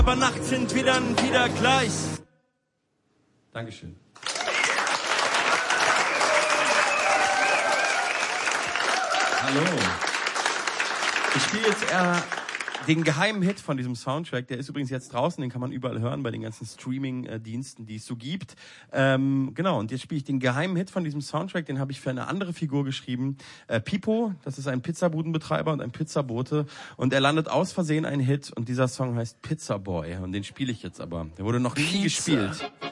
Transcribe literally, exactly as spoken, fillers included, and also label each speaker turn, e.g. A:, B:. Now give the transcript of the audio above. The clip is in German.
A: Aber nachts sind wir dann wieder gleich.
B: Dankeschön. Hallo. Ich spiele jetzt eher den geheimen Hit von diesem Soundtrack. Der ist übrigens jetzt draußen, den kann man überall hören bei den ganzen Streaming-Diensten, die es so gibt. Ähm, genau, und jetzt spiele ich den geheimen Hit von diesem Soundtrack, den habe ich für eine andere Figur geschrieben. Äh, Pipo, das ist ein Pizzabudenbetreiber und ein Pizzabote. Und er landet aus Versehen einen Hit und dieser Song heißt Pizza Boy. Und den spiele ich jetzt aber. Der wurde noch nie
A: Pizza.
B: gespielt.